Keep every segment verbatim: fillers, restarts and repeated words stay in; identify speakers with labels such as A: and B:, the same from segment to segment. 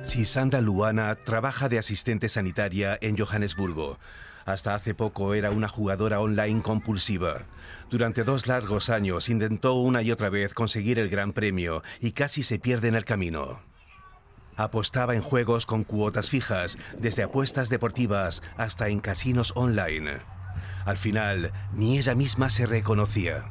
A: Sisanda Luana trabaja de asistente sanitaria en Johannesburgo. Hasta hace poco era una jugadora online compulsiva. Durante dos largos años intentó una y otra vez conseguir el gran premio y casi se pierde en el camino. Apostaba en juegos con cuotas fijas, desde apuestas deportivas hasta en casinos online. Al final, ni ella misma se reconocía.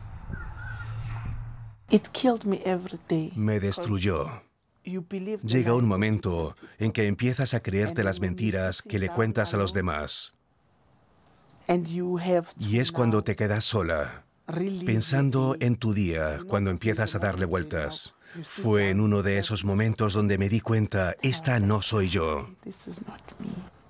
B: It killed me every day.
A: Me destruyó.
B: You believe the
A: Llega un
B: lies.
A: momento en que empiezas a creerte las mentiras que le cuentas a los demás.
B: And you have to
A: Y es
B: now
A: cuando te quedas sola,
B: relive
A: pensando
B: your day.
A: en tu día, cuando empiezas a darle vueltas. Fue en uno de esos momentos donde me di cuenta, esta no soy yo.
B: This is not me.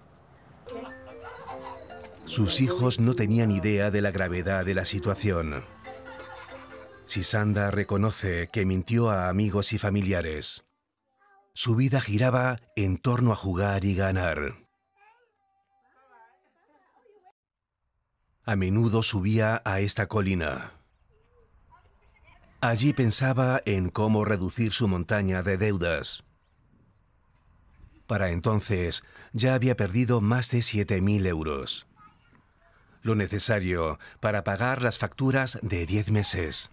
A: Sus hijos no tenían idea de la gravedad de la situación. Sisanda reconoce que mintió a amigos y familiares. Su vida giraba en torno a jugar y ganar. A menudo subía a esta colina. Allí pensaba en cómo reducir su montaña de deudas. Para entonces ya había perdido más de siete mil euros. Lo necesario para pagar las facturas de diez meses.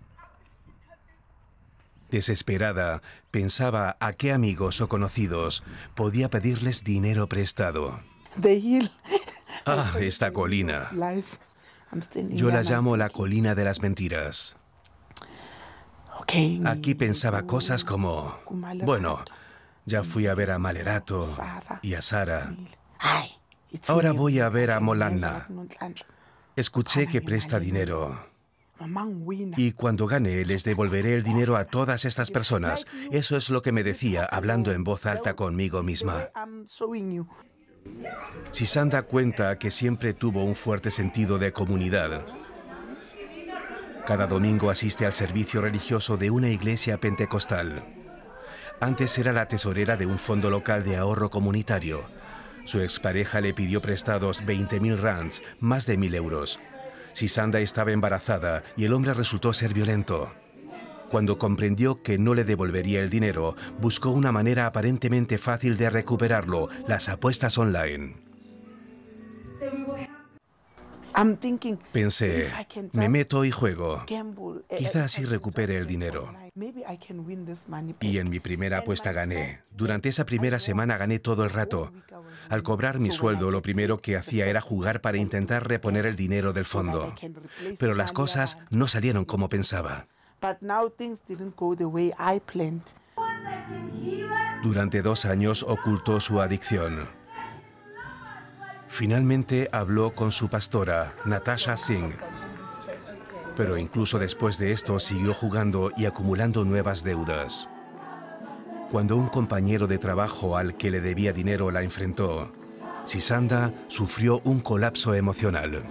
A: Desesperada, pensaba a qué amigos o conocidos podía pedirles dinero prestado.
B: The hill.
A: Ah, esta colina.
B: Lies. I'm standing
A: Yo la
B: here and I'm
A: llamo la
B: thinking,
A: colina de las mentiras.
B: okay,
A: Aquí pensaba cosas como, bueno, ya fui a ver a Malerato y a Sara.
B: Ay, it's
A: Ahora
B: him.
A: voy a ver a
B: Okay,
A: Molanna.
B: Nonhlanhla.
A: Escuché que presta dinero.
B: Mama ngiwina.
A: Y cuando gane les devolveré el dinero a todas estas personas. Eso es lo que me decía, hablando en voz alta conmigo misma.
B: I'm showing you.
A: Sisanda cuenta que siempre tuvo un fuerte sentido de comunidad. Cada domingo asiste al servicio religioso de una iglesia pentecostal. Antes era la tesorera de un fondo local de ahorro comunitario. Su expareja le pidió prestados veinte mil rands, más de mil euros. Sisanda estaba embarazada y el hombre resultó ser violento. Cuando comprendió que no le devolvería el dinero, buscó una manera aparentemente fácil de recuperarlo, las apuestas online.
B: I'm thinking,
A: Pensé,
B: if I can
A: me
B: just
A: meto y juego.
B: gamble, eh,
A: Quizá
B: if
A: así
B: I can
A: recupere
B: just
A: el
B: bet
A: dinero.
B: online, maybe I can win this money
A: Y
B: back.
A: en mi primera apuesta gané. Durante esa primera semana gané todo el rato. Al cobrar mi sueldo, lo primero que hacía era jugar para intentar reponer el dinero del fondo. Pero las cosas no salieron como pensaba.
B: But now things didn't go the way I planned.
A: Durante dos años ocultó su adicción. Finalmente habló con su pastora, Natasha Singh. Pero incluso después de esto siguió jugando y acumulando nuevas deudas. Cuando un compañero de trabajo al que le debía dinero la enfrentó, Sisanda sufrió un colapso emocional.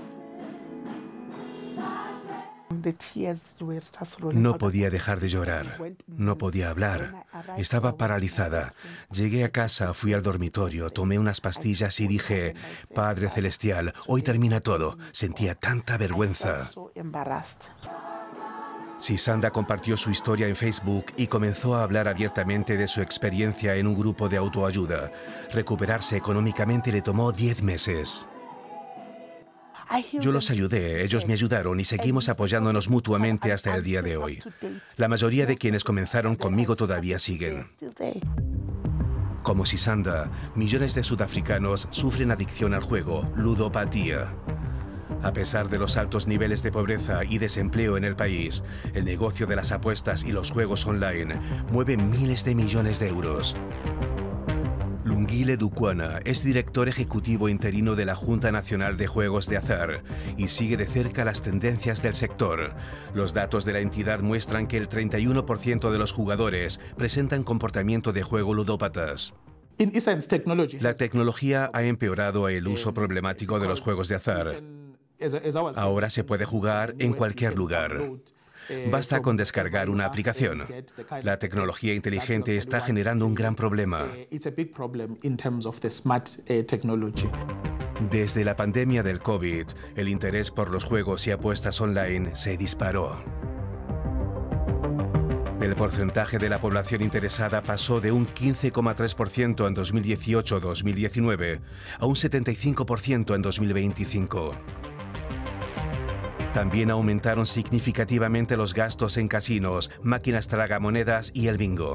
B: The tears were just rolling
A: No
B: out.
A: podía dejar de llorar, no podía hablar, estaba paralizada. Llegué a casa, fui al dormitorio, tomé unas pastillas y dije, Padre Celestial, hoy termina todo. Sentía tanta vergüenza.
B: So embarrassed.
A: Sisanda compartió su historia en Facebook y comenzó a hablar abiertamente de su experiencia en un grupo de autoayuda. Recuperarse económicamente le tomó diez meses.
B: I healed
A: Yo los
B: them.
A: ayudé, ellos me ayudaron y seguimos apoyándonos mutuamente hasta el día de hoy. La mayoría de quienes comenzaron conmigo todavía siguen.
B: Still there.
A: Como Sisanda, millones de sudafricanos sufren adicción al juego, ludopatía. A pesar de los altos niveles de pobreza y desempleo en el país, el negocio de las apuestas y los juegos online mueve miles de millones de euros. Lungile Dukwana es director ejecutivo interino de la Junta Nacional de Juegos de Azar y sigue de cerca las tendencias del sector. Los datos de la entidad muestran que el treinta y uno por ciento de los jugadores presentan comportamiento de juego ludópatas.
C: In essence, technology.
A: La tecnología ha empeorado el uso problemático de los juegos de azar.
C: As, as I was saying,
A: Ahora se puede jugar en cualquier lugar. Basta con descargar una aplicación. La tecnología inteligente está generando un gran problema.
C: It's a big problem in terms of the smart uh, technology.
A: Desde la pandemia del COVID, el interés por los juegos y apuestas online se disparó. El porcentaje de la población interesada pasó de un quince coma tres por ciento en dos mil dieciocho dos mil diecinueve a un setenta y cinco por ciento en dos mil veinticinco. También aumentaron significativamente los gastos en casinos, máquinas tragamonedas y el bingo.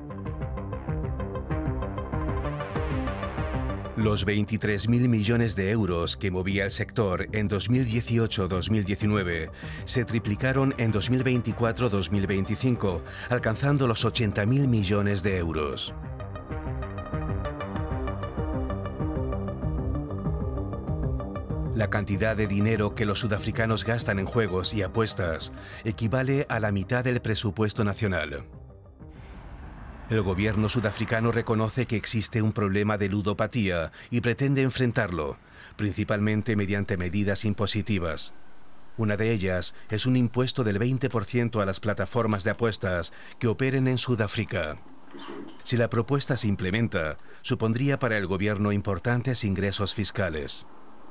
A: Los veintitrés mil millones de euros que movía el sector en dos mil dieciocho dos mil diecinueve se triplicaron en dos mil veinticuatro dos mil veinticinco, alcanzando los ochenta mil millones de euros. La cantidad de dinero que los sudafricanos gastan en juegos y apuestas equivale a la mitad del presupuesto nacional. El gobierno sudafricano reconoce que existe un problema de ludopatía y pretende enfrentarlo, principalmente mediante medidas impositivas. Una de ellas es un impuesto del veinte por ciento a las plataformas de apuestas que operen en Sudáfrica. Si la propuesta se implementa, supondría para el gobierno importantes ingresos fiscales.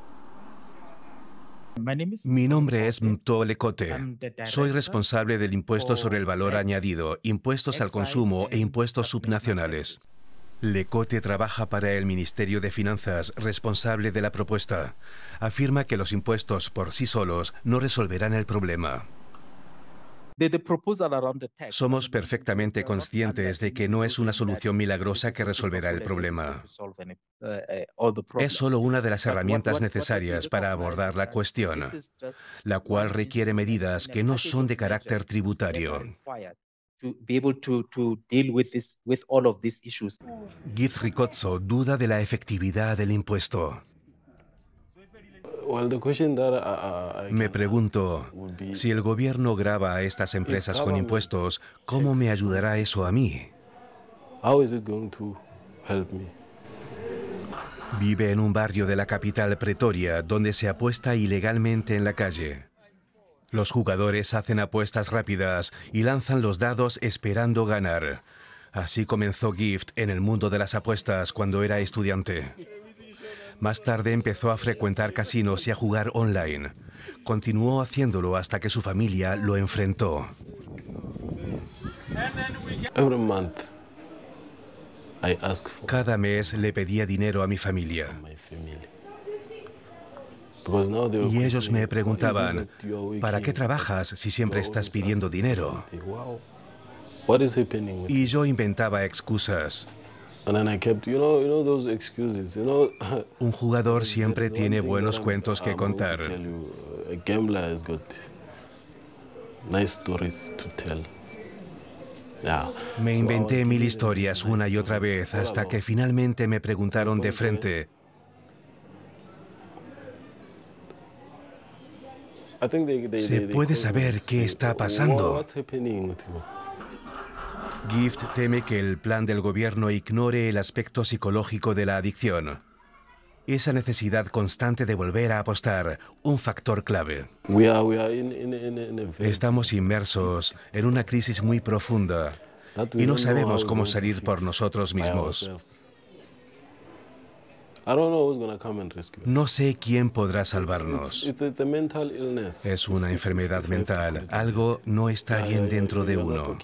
A: Mi nombre es Mto Lekote. Soy responsable del impuesto sobre el valor añadido, impuestos al consumo e impuestos subnacionales. Lekote trabaja para el Ministerio de Finanzas, responsable de la propuesta. Afirma que los impuestos por sí solos no resolverán el problema. Somos perfectamente conscientes de que no es una solución milagrosa que resolverá el problema. Es solo una de las herramientas necesarias para abordar la cuestión, la cual requiere medidas que no son de carácter tributario. Gift Ricozzo duda de la efectividad del impuesto. Me pregunto, si el gobierno grava a estas empresas con impuestos, ¿cómo me ayudará eso a mí? Vive en un barrio de la capital, Pretoria, donde se apuesta ilegalmente en la calle. Los jugadores hacen apuestas rápidas y lanzan los dados esperando ganar. Así comenzó Gift en el mundo de las apuestas cuando era estudiante. Más tarde empezó a frecuentar casinos y a jugar online. Continuó haciéndolo hasta que su familia lo enfrentó. Cada mes le pedía dinero a mi familia. Y ellos me preguntaban, ¿para qué trabajas si siempre estás pidiendo dinero? Y yo inventaba excusas. Un jugador siempre tiene buenos cuentos que contar. Me inventé mil historias una y otra vez hasta que finalmente me preguntaron de frente. ¿Se puede saber qué está pasando? Gift teme que el plan del gobierno ignore el aspecto psicológico de la adicción. Esa necesidad constante de volver a apostar, un factor clave. Estamos inmersos en una crisis muy profunda y no sabemos cómo salir por nosotros mismos. No sé quién podrá salvarnos. Es una enfermedad mental. Algo no está bien dentro de uno.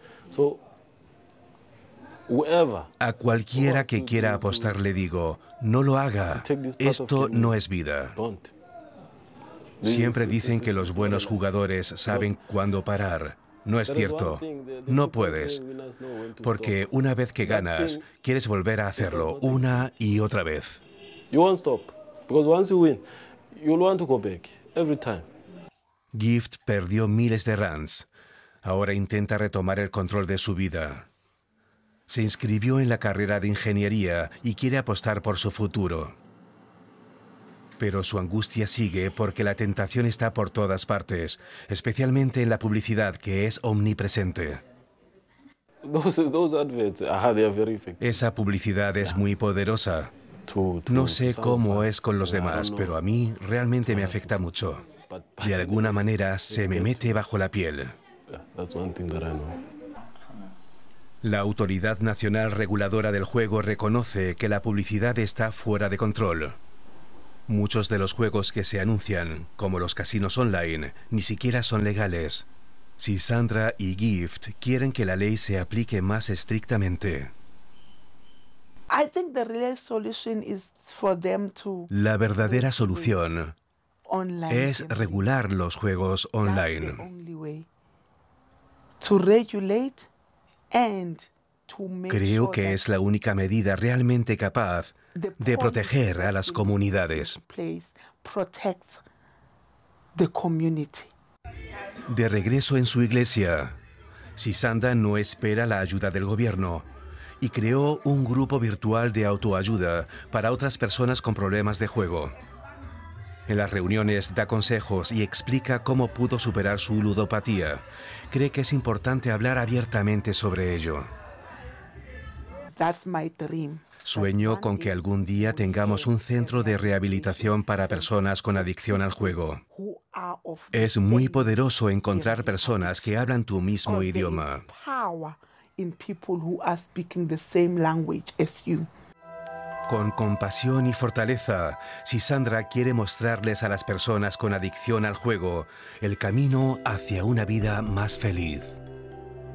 A: A cualquiera que quiera apostar le digo, no lo haga. Esto no es vida. Siempre dicen que los buenos jugadores saben cuándo parar. No es cierto. No puedes. Porque una vez que ganas, quieres volver a hacerlo una y otra vez. Gift perdió miles de rands. Ahora intenta retomar el control de su vida. Se inscribió en la carrera de ingeniería y quiere apostar por su futuro. Pero su angustia sigue porque la tentación está por todas partes, especialmente en la publicidad que es omnipresente. Esa publicidad es muy poderosa. No sé cómo es con los demás, pero a mí realmente me afecta mucho. De alguna manera se me mete bajo la piel. La Autoridad Nacional Reguladora del Juego reconoce que la publicidad está fuera de control. Muchos de los juegos que se anuncian, como los casinos online, ni siquiera son legales. Sisandra y Gift quieren que la ley se aplique más estrictamente.
B: I think the real solution is for them to
A: La verdadera solución
B: online
A: es
B: gambling.
A: regular los juegos
B: That's the
A: online.
B: only way to regulate and to make
A: Creo
B: sure
A: que
B: that
A: es la única medida realmente capaz
B: the
A: de
B: policy
A: proteger a
B: that's
A: las
B: been
A: comunidades.
B: put in place protects the community.
A: De regreso en su iglesia, Sisanda no espera la ayuda del gobierno y creó un grupo virtual de autoayuda para otras personas con problemas de juego. En las reuniones da consejos y explica cómo pudo superar su ludopatía. Cree que es importante hablar abiertamente sobre ello.
B: That's my dream.
A: Sueño con que algún día tengamos un centro de rehabilitación para personas con adicción al juego.
B: Who are of
A: Es muy poderoso encontrar personas que hablan tu mismo
B: because there is
A: idioma.
B: power in people who are speaking the same language as you.
A: Con compasión y fortaleza, Sisandra quiere mostrarles a las personas con adicción al juego el camino hacia una vida más feliz.